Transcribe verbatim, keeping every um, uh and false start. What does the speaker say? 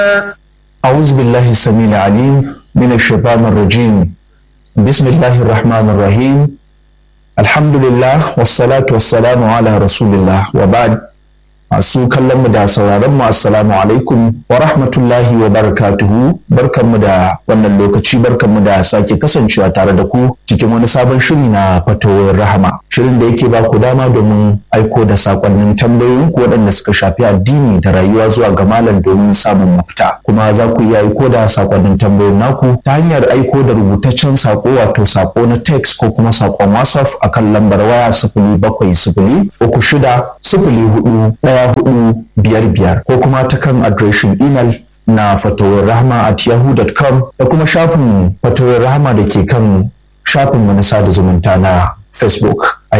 أعوذ بالله السميع العليم من الشيطان الرجيم بسم الله الرحمن الرحيم الحمد لله والصلاة والسلام على رسول الله وبعد masu kallon mu da sauraron mu assalamu alaikum wa rahmatullahi wa barakatuhu barkanmu da wannan lokaci barkanmu da sake kasancewa tare da ku cikin wani sabon shiri na fatawoyin rahama shirin da yake ba ku dama domin aiko da sakonnin tambayoyin ku waɗanda suka shafi addini da rayuwa zuwa ga malam domin samun mafita kuma za ku iya aiko da sakonnin tambayoyin naku ta hanyar aiko da rubutaccen sako wato sako na text ko kuma sakon whatsapp akan lambar waya sifili bakwai sifili uku shida sifili hudu ɗaya hudu biyar biyar ko kuma ta kan adireshin email na fatawar rahama at yahoo dot com da kuma shafin fatawar rahama da ke kan shafin mu na sada zumunta na Facebook.